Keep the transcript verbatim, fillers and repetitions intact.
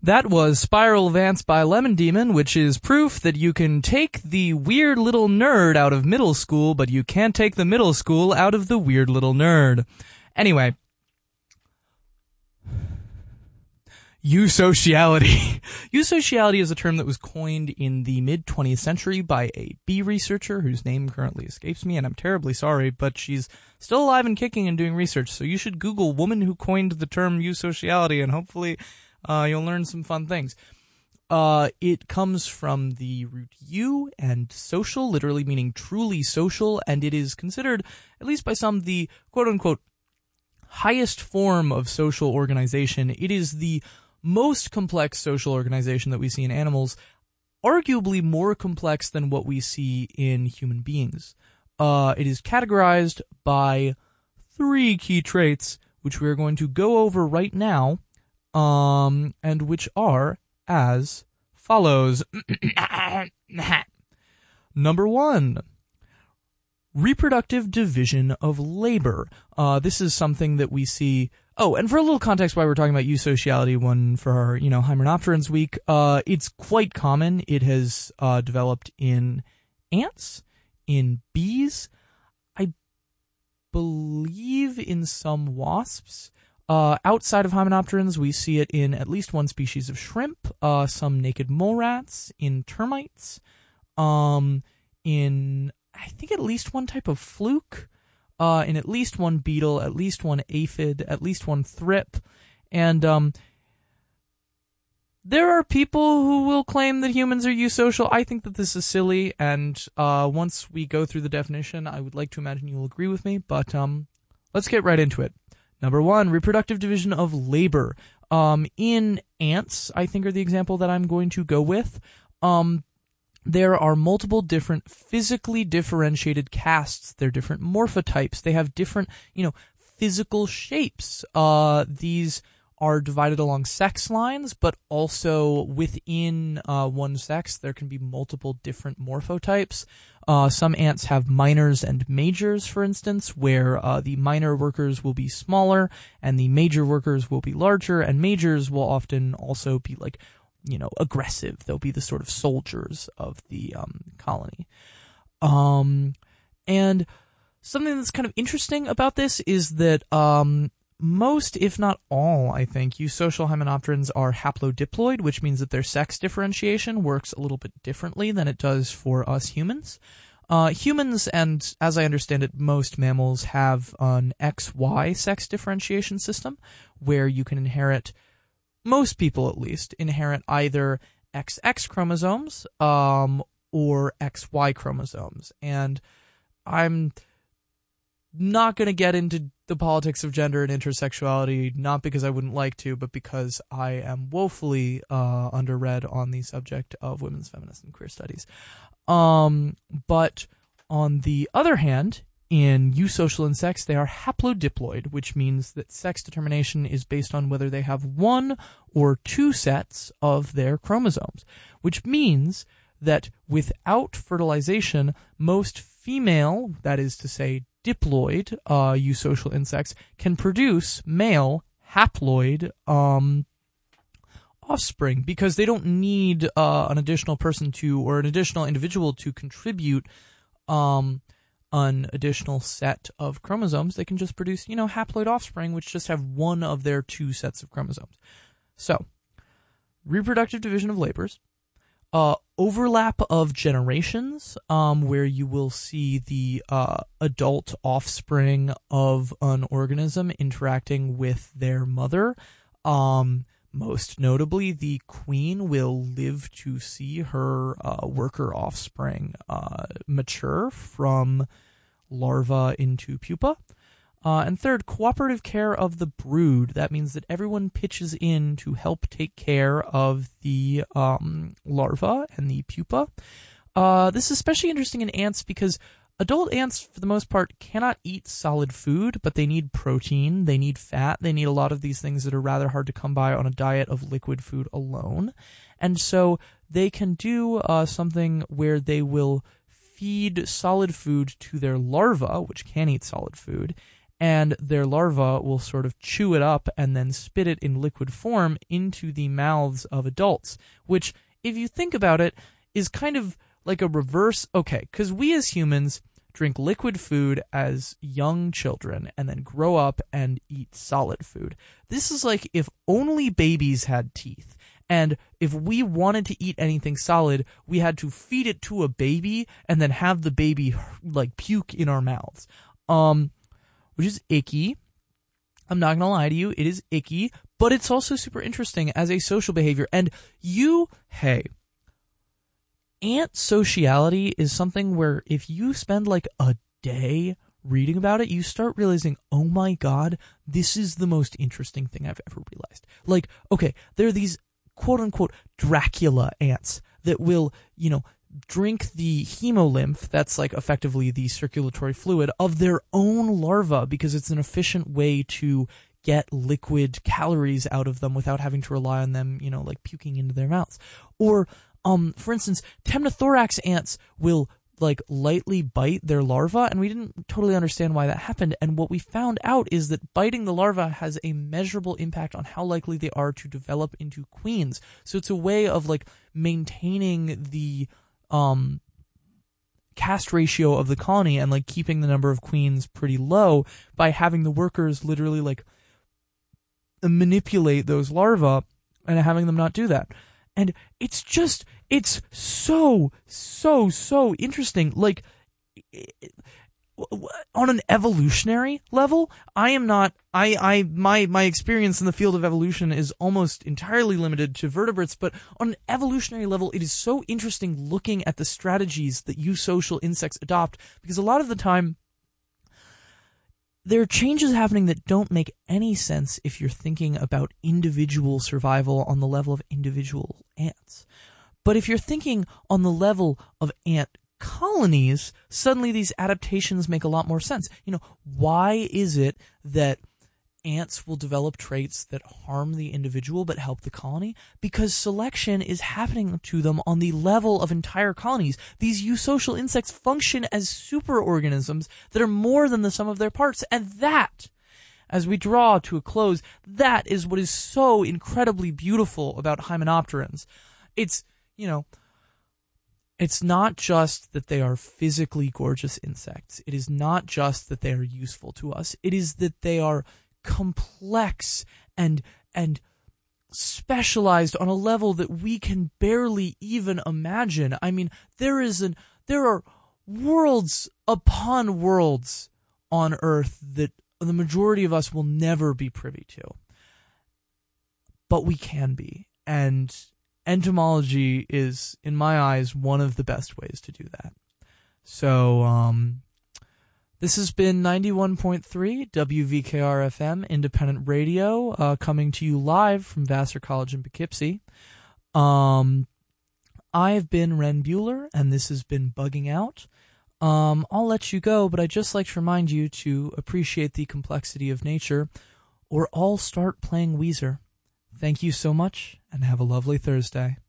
That was Spiral Advance by Lemon Demon, which is proof that you can take the weird little nerd out of middle school, but you can't take the middle school out of the weird little nerd. Anyway. Eusociality. Eusociality is a term that was coined in the mid-twentieth century by a bee researcher whose name currently escapes me, and I'm terribly sorry, but she's still alive and kicking and doing research, so you should Google woman who coined the term eusociality, and hopefully uh, you'll learn some fun things. Uh, it comes from the root eu and social, literally meaning truly social, and it is considered, at least by some, the quote-unquote highest form of social organization. It is the most complex social organization that we see in animals, arguably more complex than what we see in human beings. Uh, it is categorized by three key traits, which we are going to go over right now, um, and which are as follows. Number one, reproductive division of labor. Uh, this is something that we see. Oh, and for a little context why we're talking about eusociality, one for our, you know, Hymenopterans week, uh, it's quite common. It has uh, developed in ants, in bees, I believe in some wasps. Uh, outside of Hymenopterans, we see it in at least one species of shrimp, uh, some naked mole rats, in termites, um, in, I think, at least one type of fluke, uh, in at least one beetle, at least one aphid, at least one thrip, and um, there are people who will claim that humans are eusocial. I think that this is silly, and uh, once we go through the definition, I would like to imagine you will agree with me, but um, let's get right into it. Number one, reproductive division of labor. Um, in ants, I think, are the example that I'm going to go with. Um, There are multiple different physically differentiated castes. They're different morphotypes. They have different, you know, physical shapes. Uh, these are divided along sex lines, but also within uh, one sex, there can be multiple different morphotypes. Uh, some ants have minors and majors, for instance, where uh, the minor workers will be smaller and the major workers will be larger, and majors will often also be like, you know, aggressive. They'll be the sort of soldiers of the um, colony. Um, and something that's kind of interesting about this is that um, most, if not all, I think, eusocial hymenopterans are haplodiploid, which means that their sex differentiation works a little bit differently than it does for us humans. Uh, humans, and as I understand it, most mammals have an X Y sex differentiation system where you can inherit, most people at least, inherit either X X chromosomes um, or X Y chromosomes. And I'm not going to get into the politics of gender and intersexuality, not because I wouldn't like to, but because I am woefully uh, underread on the subject of women's feminist and queer studies. Um, but on the other hand, in eusocial insects, they are haplodiploid, which means that sex determination is based on whether they have one or two sets of their chromosomes, which means that without fertilization, most female, that is to say diploid, uh, eusocial insects can produce male haploid um, offspring because they don't need uh, an additional person to, or an additional individual to contribute um, an additional set of chromosomes. They can just produce, you know, haploid offspring, which just have one of their two sets of chromosomes. So, reproductive division of labors, uh, overlap of generations, um, where you will see the uh, adult offspring of an organism interacting with their mother. Um, most notably, the queen will live to see her uh, worker offspring uh, mature from larva into pupa. Uh, and third, cooperative care of the brood. That means that everyone pitches in to help take care of the um, larva and the pupa. Uh, this is especially interesting in ants because adult ants, for the most part, cannot eat solid food, but they need protein, they need fat, they need a lot of these things that are rather hard to come by on a diet of liquid food alone. And so they can do uh, something where they will feed solid food to their larva, which can eat solid food, and their larva will sort of chew it up and then spit it in liquid form into the mouths of adults, which, if you think about it, is kind of like a reverse. Okay, because we as humans drink liquid food as young children and then grow up and eat solid food. This is like if only babies had teeth. And if we wanted to eat anything solid, we had to feed it to a baby and then have the baby like puke in our mouths. Um, which is icky. I'm not gonna lie to you, it is icky, but it's also super interesting as a social behavior. And you, hey, ant sociality is something where if you spend like a day reading about it, you start realizing, oh my god, this is the most interesting thing I've ever realized. Like, okay, there are these quote-unquote Dracula ants that will, you know, drink the hemolymph, that's like effectively the circulatory fluid, of their own larva because it's an efficient way to get liquid calories out of them without having to rely on them, you know, like puking into their mouths. Or Um, for instance, Temnothorax ants will like lightly bite their larva, and we didn't totally understand why that happened. And what we found out is that biting the larva has a measurable impact on how likely they are to develop into queens. So it's a way of like maintaining the um caste ratio of the colony and like keeping the number of queens pretty low by having the workers literally like manipulate those larvae and having them not do that. And it's just, it's so, so, so interesting. Like, on an evolutionary level, I am not, I, I, my, my experience in the field of evolution is almost entirely limited to vertebrates, but on an evolutionary level, it is so interesting looking at the strategies that eusocial insects adopt, because a lot of the time, there are changes happening that don't make any sense if you're thinking about individual survival on the level of individual ants. But if you're thinking on the level of ant colonies, suddenly these adaptations make a lot more sense. You know, why is it that ants will develop traits that harm the individual but help the colony? Because selection is happening to them on the level of entire colonies. These eusocial insects function as superorganisms that are more than the sum of their parts. And that, as we draw to a close, that is what is so incredibly beautiful about hymenopterans. It's, you know, it's not just that they are physically gorgeous insects. It is not just that they are useful to us. It is that they are complex and and specialized on a level that we can barely even imagine. I mean, there is an there are worlds upon worlds on Earth that the majority of us will never be privy to. But we can be. And entomology is, in my eyes, one of the best ways to do that. So, um this has been ninety-one point three W V K R F M Independent Radio, uh, coming to you live from Vassar College in Poughkeepsie. Um, I've been Ren Bueller, and this has been Bugging Out. Um, I'll let you go, but I'd just like to remind you to appreciate the complexity of nature, or all start playing Weezer. Thank you so much, and have a lovely Thursday.